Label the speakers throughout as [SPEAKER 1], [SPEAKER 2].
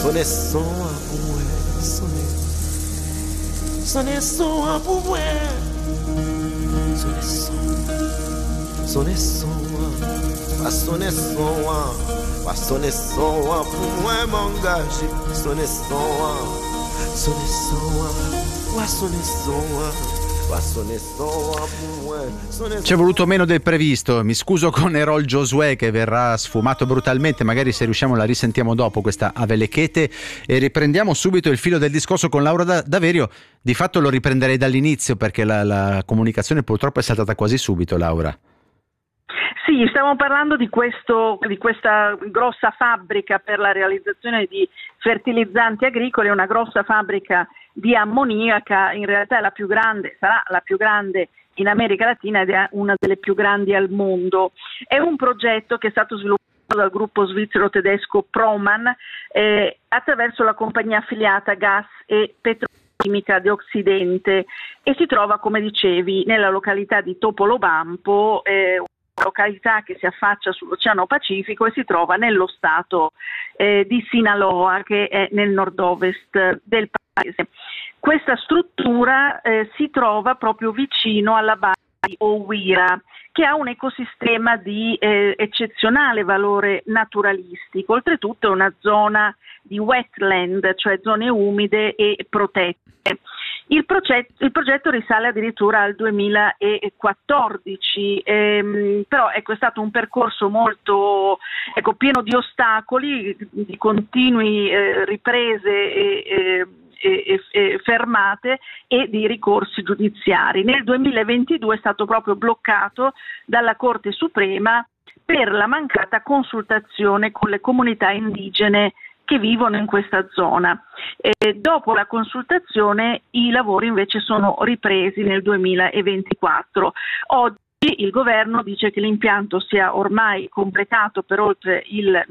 [SPEAKER 1] sonne son a poué, sonne son a poué, sonne son a sonne son a poué m'engager, sonne son a
[SPEAKER 2] Ci è voluto meno del previsto, mi scuso con Erol Josué che verrà sfumato brutalmente, magari se riusciamo la risentiamo dopo questa Avelechete e riprendiamo subito il filo del discorso con Laura Daverio. Di fatto lo riprenderei dall'inizio perché la comunicazione purtroppo è saltata quasi subito, Laura.
[SPEAKER 3] Sì, stiamo parlando di questa grossa fabbrica per la realizzazione di fertilizzanti agricoli, una grossa fabbrica di ammoniaca, in realtà è la più grande, sarà la più grande in America Latina ed è una delle più grandi al mondo. È un progetto che è stato sviluppato dal gruppo svizzero-tedesco Proman attraverso la compagnia affiliata Gas e Petrochimica di Occidente e si trova, come dicevi, nella località di Topolobampo, località che si affaccia sull'Oceano Pacifico e si trova nello stato di Sinaloa, che è nel nord-ovest del paese. Questa struttura si trova proprio vicino alla baia di Owira, che ha un ecosistema di eccezionale valore naturalistico. Oltretutto è una zona di wetland, cioè zone umide e protette. Il progetto risale addirittura al 2014, però è stato un percorso molto pieno di ostacoli, di continui riprese e fermate e di ricorsi giudiziari. Nel 2022 è stato proprio bloccato dalla Corte Suprema per la mancata consultazione con le comunità indigene che vivono in questa zona. Dopo la consultazione i lavori invece sono ripresi nel 2024. Oggi il governo dice che l'impianto sia ormai completato per oltre il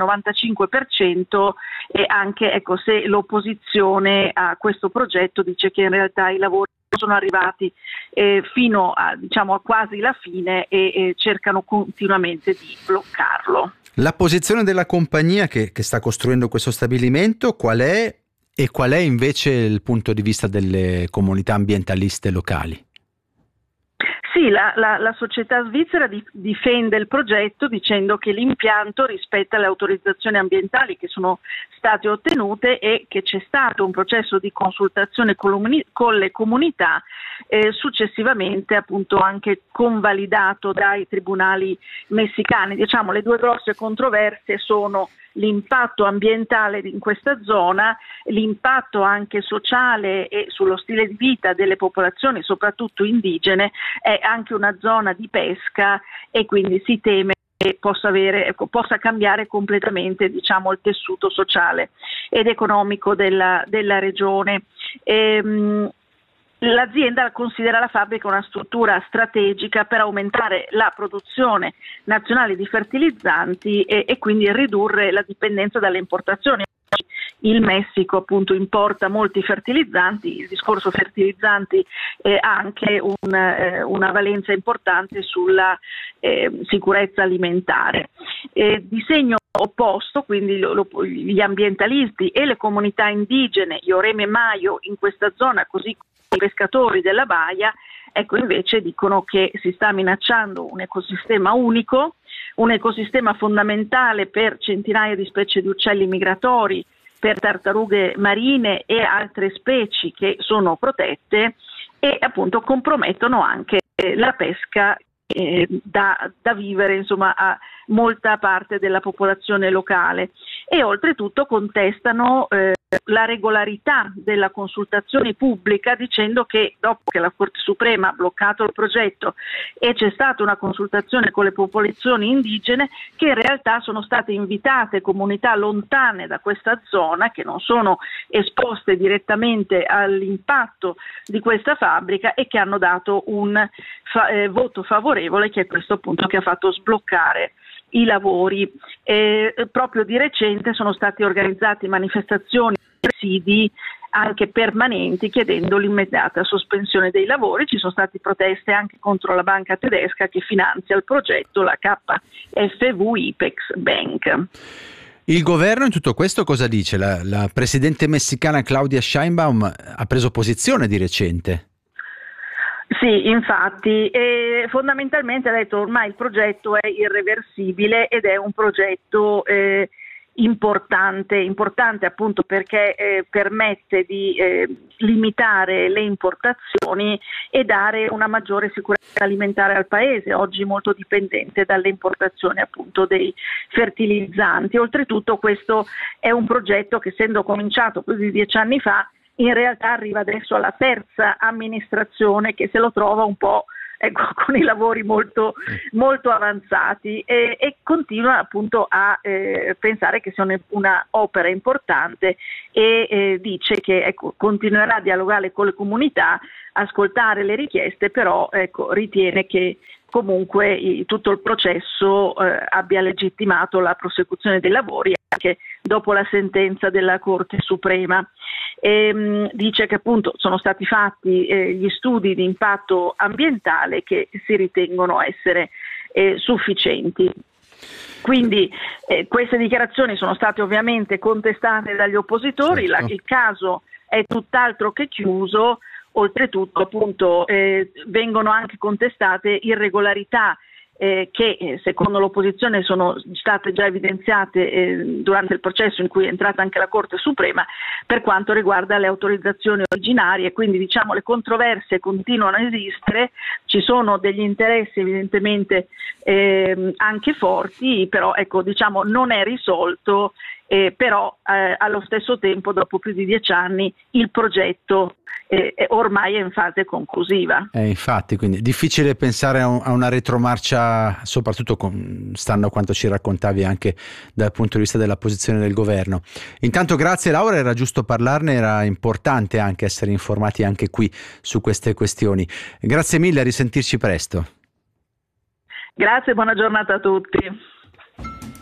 [SPEAKER 3] 95% e anche se l'opposizione a questo progetto dice che in realtà i lavori sono arrivati fino a quasi la fine e cercano continuamente di bloccarlo.
[SPEAKER 2] La posizione della compagnia che sta costruendo questo stabilimento qual è e qual è invece il punto di vista delle comunità ambientaliste locali?
[SPEAKER 3] Sì, la società svizzera difende il progetto dicendo che l'impianto rispetta le autorizzazioni ambientali che sono state ottenute e che c'è stato un processo di consultazione con le comunità successivamente appunto anche convalidato dai tribunali messicani. Diciamo, le due grosse controversie sono l'impatto ambientale in questa zona, l'impatto anche sociale e sullo stile di vita delle popolazioni, soprattutto indigene. È anche una zona di pesca e quindi si teme che possa cambiare completamente il tessuto sociale ed economico della regione. L'azienda considera la fabbrica una struttura strategica per aumentare la produzione nazionale di fertilizzanti e quindi ridurre la dipendenza dalle importazioni. Il Messico appunto importa molti fertilizzanti, il discorso fertilizzanti ha anche una valenza importante sulla sicurezza alimentare. Di segno opposto, quindi gli ambientalisti e le comunità indigene, Yoreme Mayo, in questa zona, così come i pescatori della baia, invece dicono che si sta minacciando un ecosistema unico, un ecosistema fondamentale per centinaia di specie di uccelli migratori, per tartarughe marine e altre specie che sono protette e appunto compromettono anche la pesca da vivere a molta parte della popolazione locale e oltretutto contestano la regolarità della consultazione pubblica dicendo che dopo che la Corte Suprema ha bloccato il progetto e c'è stata una consultazione con le popolazioni indigene, che in realtà sono state invitate comunità lontane da questa zona che non sono esposte direttamente all'impatto di questa fabbrica e che hanno dato un voto favorevole, che è questo appunto che ha fatto sbloccare i lavori. Proprio di recente sono state organizzate manifestazioni presidi anche permanenti chiedendo l'immediata sospensione dei lavori. Ci sono state proteste anche contro la banca tedesca che finanzia il progetto, la KfW Ipex Bank.
[SPEAKER 2] Il governo in tutto questo cosa dice? La presidente messicana Claudia Sheinbaum ha preso posizione di recente.
[SPEAKER 3] Sì, infatti, fondamentalmente ha detto ormai il progetto è irreversibile ed è un progetto importante appunto perché permette di limitare le importazioni e dare una maggiore sicurezza alimentare al paese, oggi molto dipendente dalle importazioni appunto dei fertilizzanti. Oltretutto questo è un progetto che, essendo cominciato più di 10 anni fa, in realtà arriva adesso alla terza amministrazione che se lo trova un po' con i lavori molto avanzati e continua appunto a pensare che sia una opera importante e dice che continuerà a dialogare con le comunità, ascoltare le richieste, però ritiene che comunque tutto il processo abbia legittimato la prosecuzione dei lavori anche dopo la sentenza della Corte Suprema. Dice che appunto sono stati fatti gli studi di impatto ambientale che si ritengono essere sufficienti. Quindi queste dichiarazioni sono state ovviamente contestate dagli oppositori,
[SPEAKER 2] certo.
[SPEAKER 3] Il caso è tutt'altro che chiuso. Oltretutto appunto vengono anche contestate irregolarità che secondo l'opposizione sono state già evidenziate durante il processo in cui è entrata anche la Corte Suprema per quanto riguarda le autorizzazioni originarie, quindi diciamo le controversie continuano a esistere, ci sono degli interessi evidentemente anche forti, però diciamo non è risolto, però allo stesso tempo dopo più di 10 anni il progetto ormai è in fase conclusiva.
[SPEAKER 2] Infatti, quindi è difficile pensare a una retromarcia, soprattutto stando a quanto ci raccontavi anche dal punto di vista della posizione del governo. Intanto grazie Laura, era giusto parlarne, era importante anche essere informati anche qui su queste questioni. Grazie mille, a risentirci presto.
[SPEAKER 3] Grazie, buona giornata a tutti.